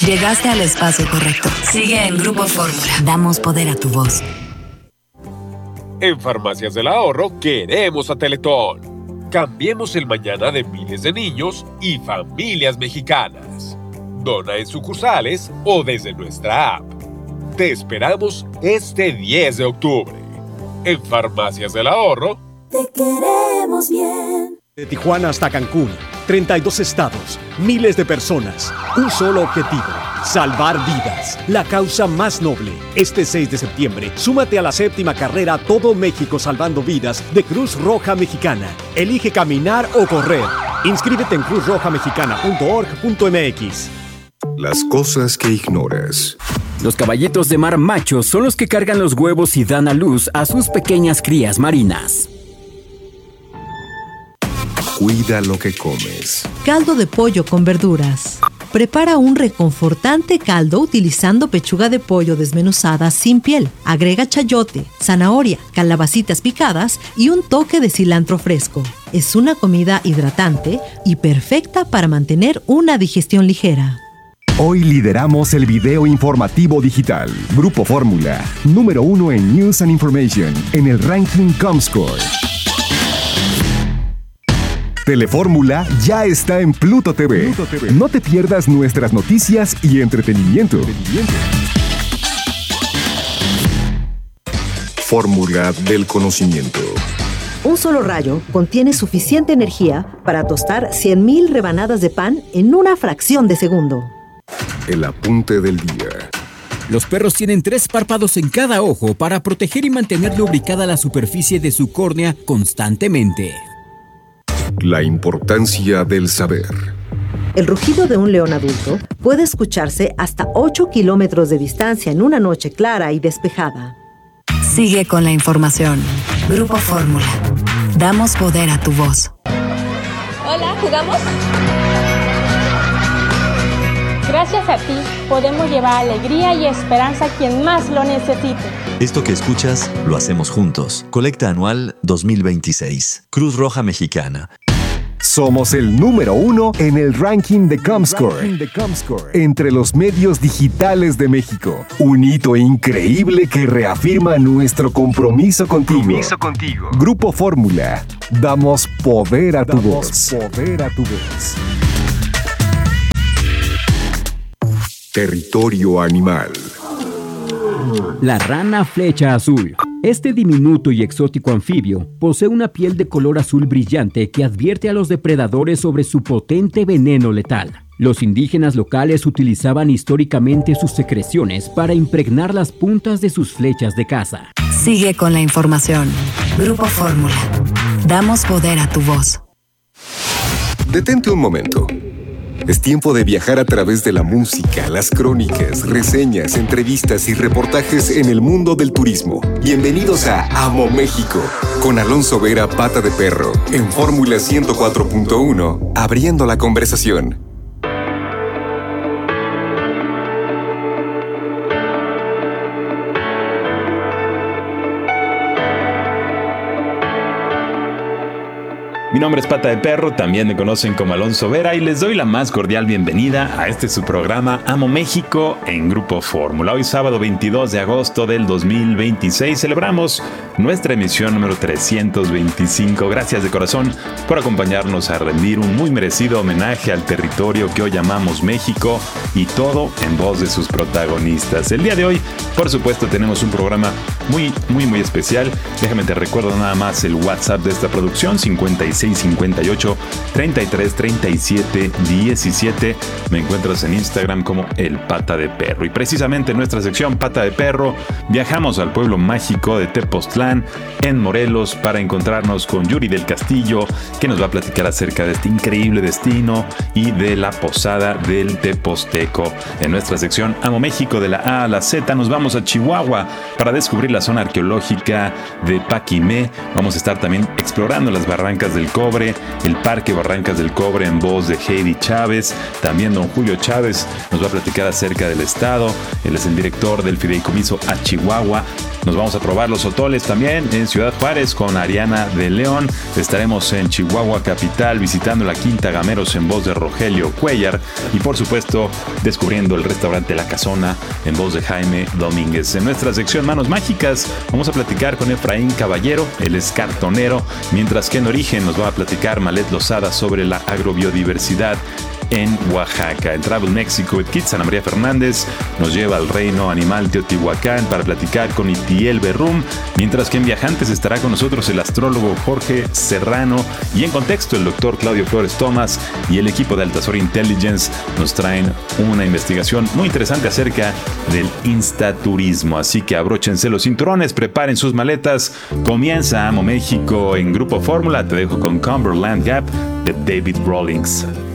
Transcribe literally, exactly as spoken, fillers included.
Llegaste al espacio correcto. Sigue en Grupo Fórmula. Damos poder a tu voz. En Farmacias del Ahorro queremos a Teletón. Cambiemos el mañana de miles de niños y familias mexicanas. Dona en sucursales o desde nuestra app. Te esperamos este diez de octubre. En Farmacias del Ahorro. Te queremos bien. De Tijuana hasta Cancún, treinta y dos estados, miles de personas, un solo objetivo, salvar vidas, la causa más noble. Este seis de septiembre, súmate a la séptima carrera Todo México Salvando Vidas de Cruz Roja Mexicana. Elige caminar o correr. Inscríbete en cruz roja mexicana punto org punto m x. Las cosas que ignoras. Los caballitos de mar machos son los que cargan los huevos y dan a luz a sus pequeñas crías marinas. Cuida lo que comes. Caldo de pollo con verduras. Prepara un reconfortante caldo utilizando pechuga de pollo desmenuzada sin piel. Agrega chayote, zanahoria, calabacitas picadas y un toque de cilantro fresco. Es una comida hidratante y perfecta para mantener una digestión ligera. Hoy lideramos el video informativo digital. Grupo Fórmula, número uno en News and Information en el ranking Comscore. Telefórmula ya está en Pluto T V. Pluto T V. No te pierdas nuestras noticias y entretenimiento. entretenimiento. Fórmula del conocimiento. Un solo rayo contiene suficiente energía para tostar cien mil rebanadas de pan en una fracción de segundo. El apunte del día. Los perros tienen tres párpados en cada ojo para proteger y mantener lubricada la superficie de su córnea constantemente. La importancia del saber. El rugido de un león adulto puede escucharse hasta ocho kilómetros de distancia en una noche clara y despejada. Sigue con la información. Grupo Fórmula. Damos poder a tu voz. Hola, ¿jugamos? Gracias a ti podemos llevar alegría y esperanza a quien más lo necesite. Esto que escuchas lo hacemos juntos. Colecta anual dos mil veintiséis. Cruz Roja Mexicana. Somos el número uno en el ranking de Comscore, de Comscore entre los medios digitales de México. Un hito increíble que reafirma nuestro compromiso contigo. Compromiso contigo. Grupo Fórmula. Damos poder a tu Damos voz. poder a tu voz. Territorio animal. La rana flecha azul. Este diminuto y exótico anfibio posee una piel de color azul brillante que advierte a los depredadores sobre su potente veneno letal. Los indígenas locales utilizaban históricamente sus secreciones para impregnar las puntas de sus flechas de caza. Sigue con la información. Grupo Fórmula. Damos poder a tu voz. Detente un momento. Es tiempo de viajar a través de la música, las crónicas, reseñas, entrevistas y reportajes en el mundo del turismo. Bienvenidos a Amo México, con Alonso Vera Pata de Perro, en Fórmula ciento cuatro punto uno, abriendo la conversación. Mi nombre es Pata de Perro, también me conocen como Alonso Vera y les doy la más cordial bienvenida a este su programa Amo México en Grupo Fórmula. Hoy sábado veintidós de agosto del dos mil veintiséis celebramos nuestra emisión número trescientos veinticinco. Gracias de corazón por acompañarnos a rendir un muy merecido homenaje al territorio que hoy llamamos México y todo en voz de sus protagonistas. El día de hoy, por supuesto, tenemos un programa muy, muy, muy especial. Déjame te recuerdo nada más el WhatsApp de esta producción, cincuenta y seis cincuenta y ocho treinta y tres treinta y siete diecisiete. Me encuentras en Instagram como El Pata de Perro. Y precisamente en nuestra sección Pata de Perro viajamos al pueblo mágico de Tepoztlán, en Morelos, para encontrarnos con Yuri del Castillo, que nos va a platicar acerca de este increíble destino y de la posada del Tepozteco. En nuestra sección Amo México, de la A a la Z, nos vamos a Chihuahua para descubrir la zona arqueológica de Paquimé. Vamos a estar también explorando las barrancas del del Cobre, el Parque Barrancas del Cobre en voz de Heidi Chávez. También don Julio Chávez nos va a platicar acerca del estado. Él es el director del Fideicomiso a Chihuahua. Nos vamos a probar los otoles también en Ciudad Juárez con Ariana de León. Estaremos en Chihuahua capital visitando la Quinta Gameros en voz de Rogelio Cuellar. Y por supuesto descubriendo el restaurante La Casona en voz de Jaime Domínguez. En nuestra sección Manos Mágicas vamos a platicar con Efraín Caballero, el es cartonero, mientras que en Origen nos va a platicar Malet Lozada sobre la agrobiodiversidad en Oaxaca. En Travel México, Kids Ana María Fernández nos lleva al reino animal Teotihuacán para platicar con Itiel Berrum, mientras que en Viajantes estará con nosotros el astrólogo Jorge Serrano, y en Contexto el doctor Claudio Flores Tomás y el equipo de Altazor Intelligence nos traen una investigación muy interesante acerca del instaturismo. Así que abróchense los cinturones, preparen sus maletas, comienza Amo México en Grupo Fórmula. Te dejo con Cumberland Gap de David Rawlings.